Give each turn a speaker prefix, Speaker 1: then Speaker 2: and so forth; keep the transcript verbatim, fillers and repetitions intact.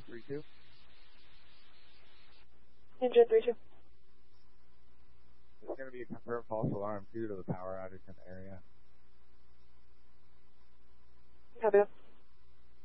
Speaker 1: three two.
Speaker 2: Engine three two.
Speaker 1: There's going to be a confirmed false alarm due to the power outage in the area.
Speaker 2: Copy.